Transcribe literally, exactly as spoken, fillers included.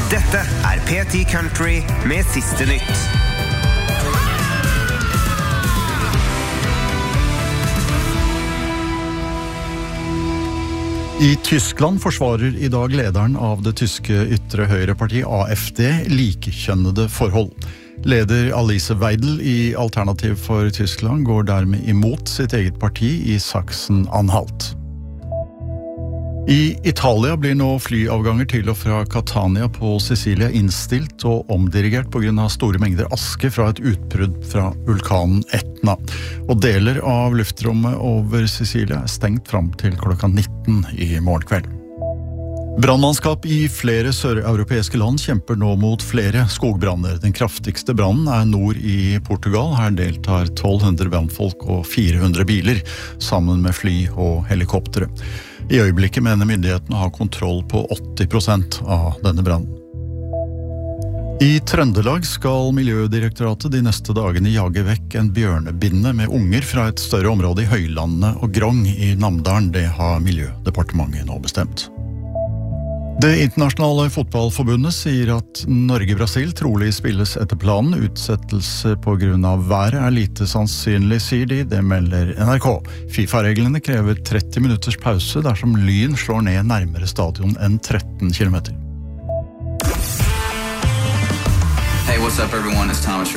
Dette er P ti Country med siste nytt. I Tyskland forsvarer i dag lederen av det tyske ytre høyreparti A F D likekjønnede forhold. Leder Alice Weidel i Alternativ for Tyskland går dermed imot sitt eget parti i Sachsen-Anhalt. I Italia blir nå flyavganger til og fra Catania på Sicilia innstilt og omdirigert på grunn av store mengder aske fra et utbrudd fra vulkanen Etna. Og deler av luftrommet over Sicilia er stengt fram til klokka nitten i morgen kveld. Brandmannskap i flere søreuropeiske land kjemper nå mot flere skogbranner. Den kraftigste brannen er nord i Portugal. Her deltar tolv hundre brannfolk og fire hundre biler, sammen med fly og helikoptere. I øyeblikket mener myndighetene å ha kontroll på åtti prosent av denne brannen. I Trøndelag skal Miljødirektoratet de neste dagene jage vekk en bjørnebinne med unger fra et større område i Høylandet og Grong i Namdalen. Det har Miljødepartementet nå bestemt. Det internasjonale fotballforbundet sier at Norge-Brasil trolig spilles etter planen. Utsettelse på grunn av været er lite sannsynlig, sier de. Det melder N R K. FIFA-reglene krever tretti minutters pause dersom Lyn slår ned nærmere stadion enn tretten kilometer. Hey, what's up everyone? It's Thomas